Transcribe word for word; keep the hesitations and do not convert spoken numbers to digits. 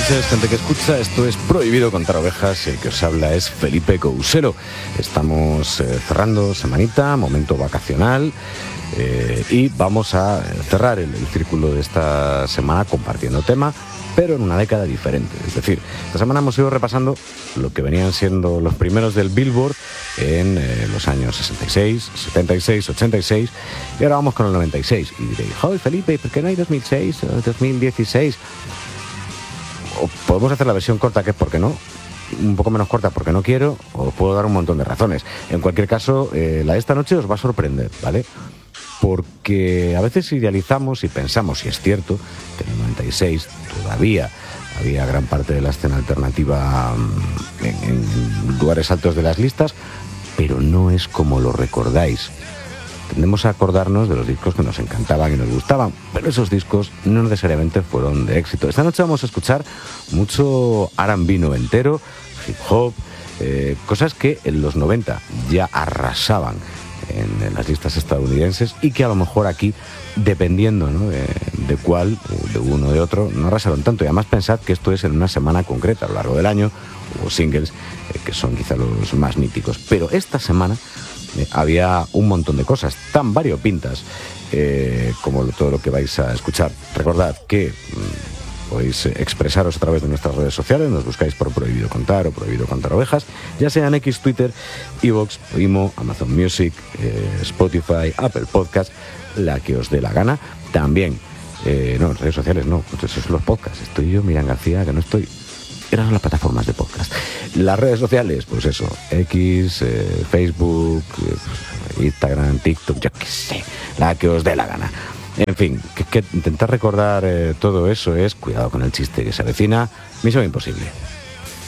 noches, gente que escucha. Esto es Prohibido Contar Ovejas y el que os habla es Felipe Couselo. Estamos eh, cerrando semanita, momento vacacional, eh, y vamos a cerrar el, el círculo de esta semana compartiendo tema, pero en una década diferente. Es decir, esta semana hemos ido repasando lo que venían siendo los primeros del Billboard en eh, los años sesenta y seis, setenta y seis, ochenta y seis, y ahora vamos con el noventa y seis. Y diréis, joder, Felipe, ¿por qué no hay dos mil seis o dos mil dieciséis? O podemos hacer la versión corta, que es porque no, un poco menos corta porque no quiero, o puedo dar un montón de razones. En cualquier caso, eh, la de esta noche os va a sorprender, ¿vale? Porque a veces idealizamos y pensamos, y es cierto, que en el noventa y seis todavía había gran parte de la escena alternativa en, en lugares altos de las listas, pero no es como lo recordáis. Tendemos a acordarnos de los discos que nos encantaban y nos gustaban, pero esos discos no necesariamente fueron de éxito. Esta noche vamos a escuchar mucho R and B noventero, hip hop, eh, cosas que en los noventa ya arrasaban en, en las listas estadounidenses y que a lo mejor aquí, dependiendo, ¿no?, de, de cuál, de uno o de otro, no arrasaron tanto. Y además pensad que esto es en una semana concreta. A lo largo del año hubo singles eh, que son quizá los más míticos, pero esta semana Eh, había un montón de cosas tan variopintas eh, como todo lo que vais a escuchar. Recordad que mmm, podéis expresaros a través de nuestras redes sociales, nos buscáis por Prohibido Contar o Prohibido Contar Ovejas, ya sea en X, Twitter, iVoox, Imo, Amazon Music, eh, Spotify, Apple Podcast, la que os dé la gana. También, eh, no, en redes sociales no, esos son los podcasts. Estoy yo, Miriam García, que no estoy... Eran las plataformas de podcast. Las redes sociales, pues eso, X, eh, Facebook, eh, Instagram, TikTok, yo qué sé, la que os dé la gana. En fin, que, que intentar recordar eh, todo eso es, cuidado con el chiste que se avecina, misión imposible.